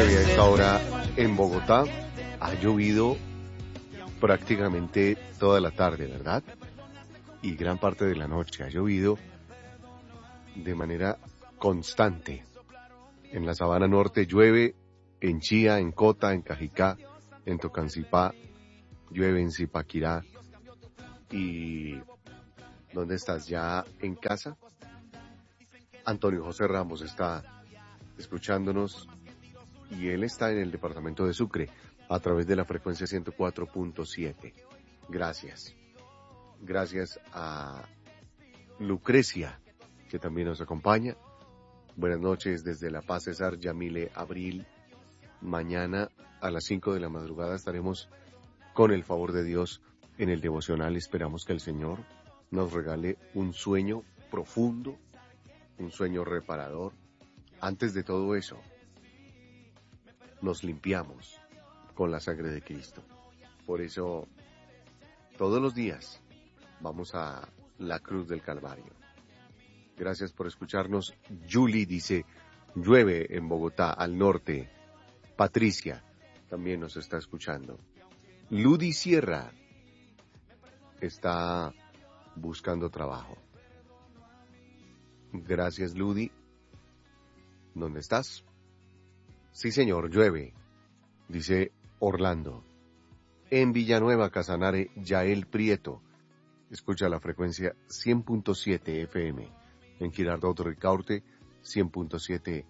Y a esta hora en Bogotá ha llovido prácticamente toda la tarde, ¿verdad? Y gran parte de la noche ha llovido de manera constante. En la Sabana Norte llueve, en Chía, en Cota, en Cajicá, en Tocancipá, llueve en Zipaquirá. ¿Y dónde estás? ¿Ya en casa? Antonio José Ramos está escuchándonos y él está en el departamento de Sucre a través de la frecuencia 104.7. Gracias. Gracias a Lucrecia, que también nos acompaña. Buenas noches desde La Paz, César Yamile Abril. Mañana a las 5 de la madrugada estaremos con el favor de Dios en el devocional. Esperamos que el Señor nos regale un sueño profundo, un sueño reparador. Antes de todo eso, nos limpiamos con la sangre de Cristo. Por eso, todos los días vamos a la cruz del Calvario. Gracias por escucharnos. Julie dice, llueve en Bogotá, al norte. Patricia también nos está escuchando. Ludi Sierra está buscando trabajo. Gracias, Ludi. ¿Dónde estás? Sí, señor, llueve, dice Orlando. En Villanueva, Casanare, Yael Prieto. Escucha la frecuencia 100.7 FM. En Girardot Ricaurte, 100.7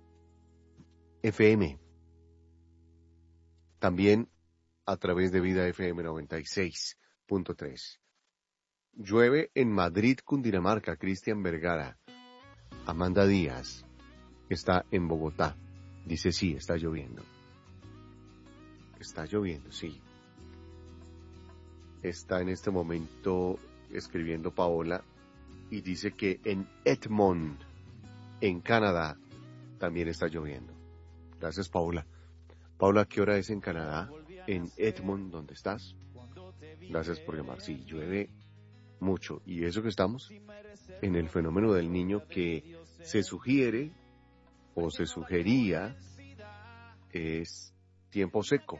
FM. También a través de Vida FM 96.3. Llueve en Madrid, Cundinamarca, Cristian Vergara. Amanda Díaz está en Bogotá. Dice, sí, está lloviendo. Está lloviendo, sí. Está en este momento escribiendo Paola y dice que en Edmond, en Canadá, también está lloviendo. Gracias, Paola. Paola, ¿qué hora es en Canadá? En Edmond, ¿dónde estás? Gracias por llamar. Sí, llueve mucho. Y eso que estamos en el fenómeno del niño que se sugiere o se sugería es tiempo seco.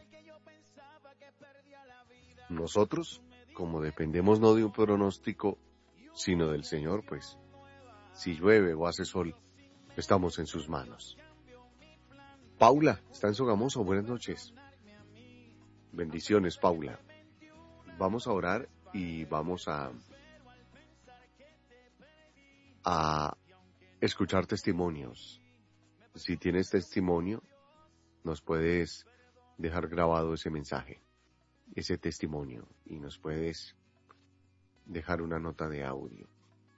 Nosotros, como dependemos no de un pronóstico, sino del Señor, pues, si llueve o hace sol, estamos en sus manos. Paula, está en Sogamoso, buenas noches. Bendiciones, Paula. Vamos a orar y vamos a escuchar testimonios. Si tienes testimonio, nos puedes dejar grabado ese mensaje, ese testimonio, y nos puedes dejar una nota de audio.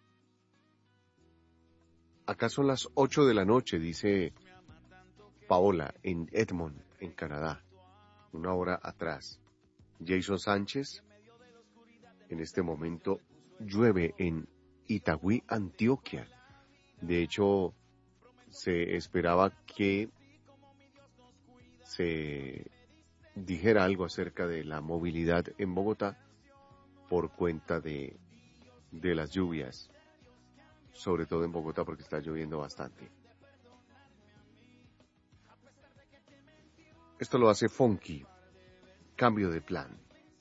Acá son las 8 de la noche, dice Paola, en Edmond, en Canadá, una hora atrás. Jason Sánchez, en este momento llueve en Itagüí, Antioquia. De hecho, se esperaba que se dijera algo acerca de la movilidad en Bogotá por cuenta de las lluvias, sobre todo en Bogotá porque está lloviendo bastante. Esto lo hace Funky, Cambio de Plan.